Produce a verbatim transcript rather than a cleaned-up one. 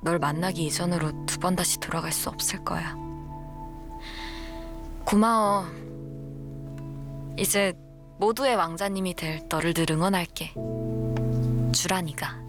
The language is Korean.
널 만나기 이전으로 두 번 다시 돌아갈 수 없을 거야. 고마워. 이제 모두의 왕자님이 될 너를 늘 응원할게. 주란이가.